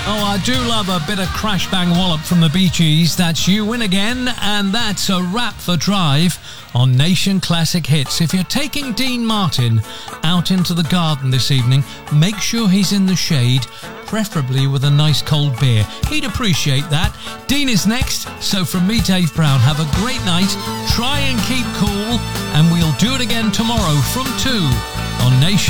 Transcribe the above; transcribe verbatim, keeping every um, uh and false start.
Oh, I do love a bit of crash bang wallop from the Bee Gees. That's You Win Again, and that's a wrap for Drive on Nation Classic Hits. If you're taking Dean Martin out into the garden this evening, make sure he's in the shade, preferably with a nice cold beer. He'd appreciate that. Dean is next, so from me, Dave Brown, have a great night, try and keep cool, and we'll do it again tomorrow from two on Nation